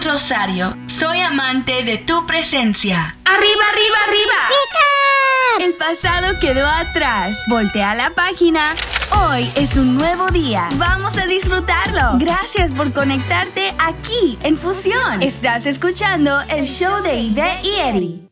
Rosario. Soy amante de tu presencia. ¡Arriba, arriba, arriba! ¡Pica! El pasado quedó atrás. Voltea la página. Hoy es un nuevo día. Vamos a disfrutarlo. Gracias por conectarte aquí en Fusión. Estás escuchando el show de Ivette y Eddie.